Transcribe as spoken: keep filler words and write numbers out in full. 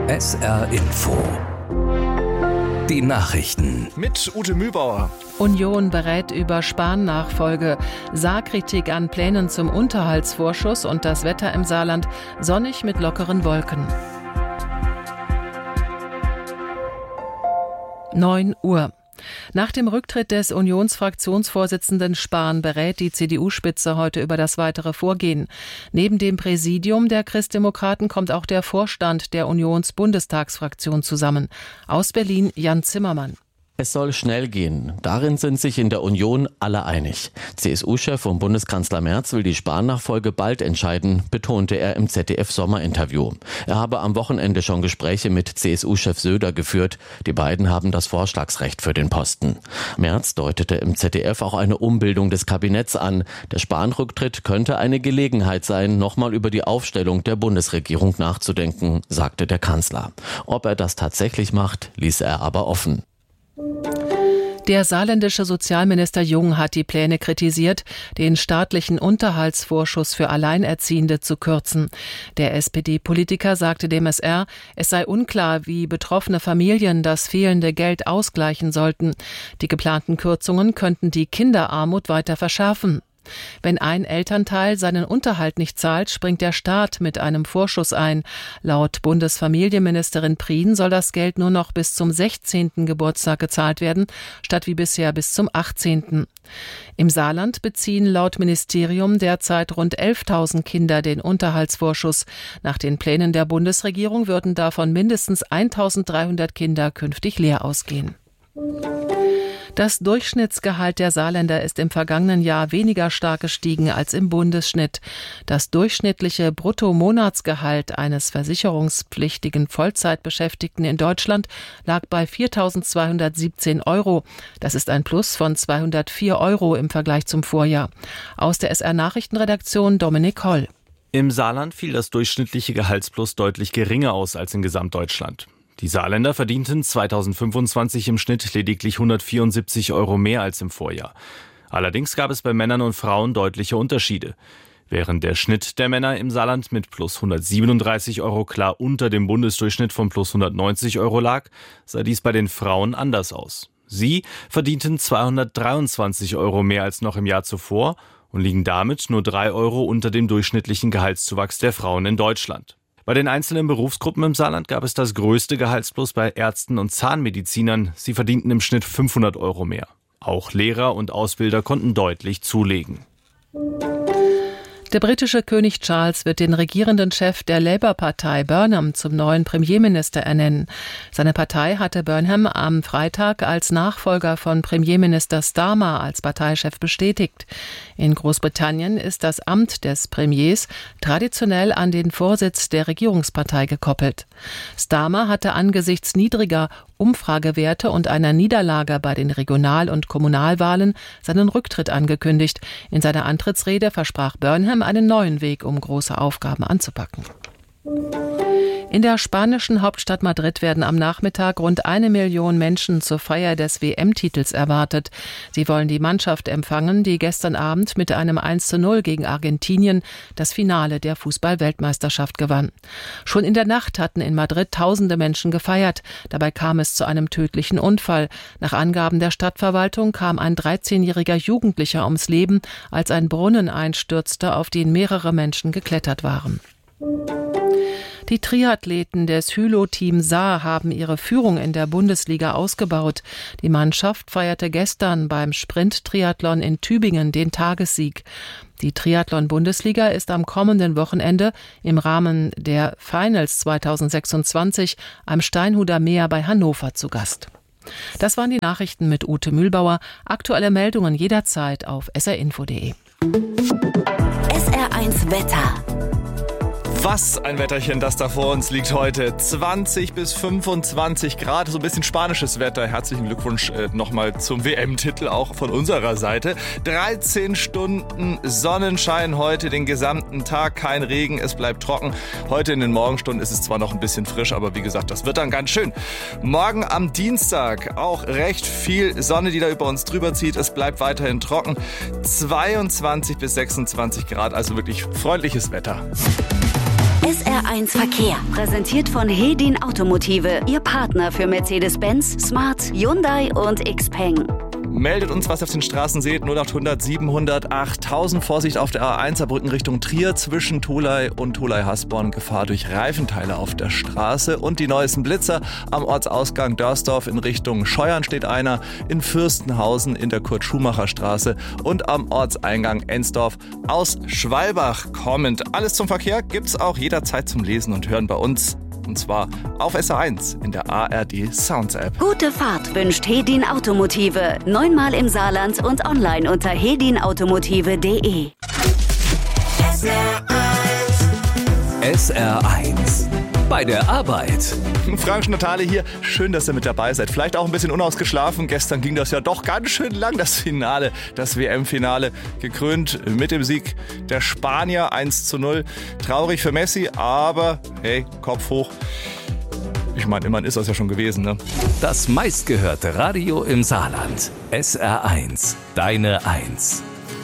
S R Info. Die Nachrichten. Mit Ute Mühlbauer. Union berät über Spahn-Nachfolge. Saarkritik an Plänen zum Unterhaltsvorschuss und das Wetter im Saarland sonnig mit lockeren Wolken. neun Uhr. Nach dem Rücktritt des Unionsfraktionsvorsitzenden Spahn berät die C D U-Spitze heute über das weitere Vorgehen. Neben dem Präsidium der Christdemokraten kommt auch der Vorstand der Unions-Bundestagsfraktion zusammen. Aus Berlin Jan Zimmermann. Es soll schnell gehen. Darin sind sich in der Union alle einig. C S U-Chef und Bundeskanzler Merz will die Spahn-Nachfolge bald entscheiden, betonte er im Z D F-Sommerinterview. Er habe am Wochenende schon Gespräche mit C S U-Chef Söder geführt. Die beiden haben das Vorschlagsrecht für den Posten. Merz deutete im Z D F auch eine Umbildung des Kabinetts an. Der Spahn-Rücktritt könnte eine Gelegenheit sein, nochmal über die Aufstellung der Bundesregierung nachzudenken, sagte der Kanzler. Ob er das tatsächlich macht, ließ er aber offen. Der saarländische Sozialminister Jung hat die Pläne kritisiert, den staatlichen Unterhaltsvorschuss für Alleinerziehende zu kürzen. Der S P D-Politiker sagte dem S R, es sei unklar, wie betroffene Familien das fehlende Geld ausgleichen sollten. Die geplanten Kürzungen könnten die Kinderarmut weiter verschärfen. Wenn ein Elternteil seinen Unterhalt nicht zahlt, springt der Staat mit einem Vorschuss ein. Laut Bundesfamilienministerin Prien soll das Geld nur noch bis zum sechzehnten Geburtstag gezahlt werden, statt wie bisher bis zum achtzehnten Im Saarland beziehen laut Ministerium derzeit rund elftausend Kinder den Unterhaltsvorschuss. Nach den Plänen der Bundesregierung würden davon mindestens eintausenddreihundert Kinder künftig leer ausgehen. Das Durchschnittsgehalt der Saarländer ist im vergangenen Jahr weniger stark gestiegen als im Bundesschnitt. Das durchschnittliche Bruttomonatsgehalt eines versicherungspflichtigen Vollzeitbeschäftigten in Deutschland lag bei viertausendzweihundertsiebzehn Euro. Das ist ein Plus von zweihundertvier Euro im Vergleich zum Vorjahr. Aus der S R-Nachrichtenredaktion Dominik Holl. Im Saarland fiel das durchschnittliche Gehaltsplus deutlich geringer aus als in Gesamtdeutschland. Die Saarländer verdienten zweitausendfünfundzwanzig im Schnitt lediglich hundertvierundsiebzig Euro mehr als im Vorjahr. Allerdings gab es bei Männern und Frauen deutliche Unterschiede. Während der Schnitt der Männer im Saarland mit plus hundertsiebenunddreißig Euro klar unter dem Bundesdurchschnitt von plus hundertneunzig Euro lag, sah dies bei den Frauen anders aus. Sie verdienten zweihundertdreiundzwanzig Euro mehr als noch im Jahr zuvor und liegen damit nur drei Euro unter dem durchschnittlichen Gehaltszuwachs der Frauen in Deutschland. Bei den einzelnen Berufsgruppen im Saarland gab es das größte Gehaltsplus bei Ärzten und Zahnmedizinern. Sie verdienten im Schnitt fünfhundert Euro mehr. Auch Lehrer und Ausbilder konnten deutlich zulegen. Der britische König Charles wird den regierenden Chef der Labour-Partei Burnham zum neuen Premierminister ernennen. Seine Partei hatte Burnham am Freitag als Nachfolger von Premierminister Starmer als Parteichef bestätigt. In Großbritannien ist das Amt des Premiers traditionell an den Vorsitz der Regierungspartei gekoppelt. Starmer hatte angesichts niedriger Umfragewerte und einer Niederlage bei den Regional- und Kommunalwahlen seinen Rücktritt angekündigt. In seiner Antrittsrede versprach Burnham einen neuen Weg, um große Aufgaben anzupacken. In der spanischen Hauptstadt Madrid werden am Nachmittag rund eine Million Menschen zur Feier des W M-Titels erwartet. Sie wollen die Mannschaft empfangen, die gestern Abend mit einem eins zu null gegen Argentinien das Finale der Fußball-Weltmeisterschaft gewann. Schon in der Nacht hatten in Madrid tausende Menschen gefeiert. Dabei kam es zu einem tödlichen Unfall. Nach Angaben der Stadtverwaltung kam ein dreizehnjähriger Jugendlicher ums Leben, als ein Brunnen einstürzte, auf den mehrere Menschen geklettert waren. Die Triathleten des Hylo-Team Saar haben ihre Führung in der Bundesliga ausgebaut. Die Mannschaft feierte gestern beim Sprint-Triathlon in Tübingen den Tagessieg. Die Triathlon-Bundesliga ist am kommenden Wochenende im Rahmen der Finals zweitausendsechsundzwanzig am Steinhuder Meer bei Hannover zu Gast. Das waren die Nachrichten mit Ute Mühlbauer. Aktuelle Meldungen jederzeit auf s r info punkt d e. S R eins Wetter. Was ein Wetterchen, das da vor uns liegt heute. zwanzig bis fünfundzwanzig Grad, so ein bisschen spanisches Wetter. Herzlichen Glückwunsch äh, nochmal zum W M-Titel, auch von unserer Seite. dreizehn Stunden Sonnenschein heute, den gesamten Tag, kein Regen, es bleibt trocken. Heute in den Morgenstunden ist es zwar noch ein bisschen frisch, aber wie gesagt, das wird dann ganz schön. Morgen am Dienstag auch recht viel Sonne, die da über uns drüber zieht. Es bleibt weiterhin trocken. zweiundzwanzig bis sechsundzwanzig Grad, also wirklich freundliches Wetter. S R eins Verkehr. Präsentiert von Hedin Automotive. Ihr Partner für Mercedes-Benz, Smart, Hyundai und Xpeng. Meldet uns, was ihr auf den Straßen seht. null acht hundert siebenhundert achttausend. Vorsicht auf der A eins Saarbrücken Richtung Trier zwischen Tholey und Tholey-Hasborn. Gefahr durch Reifenteile auf der Straße. Und die neuesten Blitzer. Am Ortsausgang Dörsdorf in Richtung Scheuern steht einer. In Fürstenhausen in der Kurt-Schumacher-Straße. Und am Ortseingang Ensdorf aus Schwalbach kommend. Alles zum Verkehr gibt's auch jederzeit zum Lesen und Hören bei uns. Und zwar auf S R eins in der A R D Sounds App. Gute Fahrt wünscht Hedin Automotive. Neunmal im Saarland und online unter hedinautomotive punkt de. S R eins. Bei der Arbeit. Frank Natale hier. Schön, dass ihr mit dabei seid. Vielleicht auch ein bisschen unausgeschlafen. Gestern ging das ja doch ganz schön lang, das Finale, das W M-Finale. Gekrönt mit dem Sieg der Spanier eins zu null. Traurig für Messi, aber hey, Kopf hoch. Ich meine, immerhin ist das ja schon gewesen, ne? Das meistgehörte Radio im Saarland. S R eins. Deine Eins.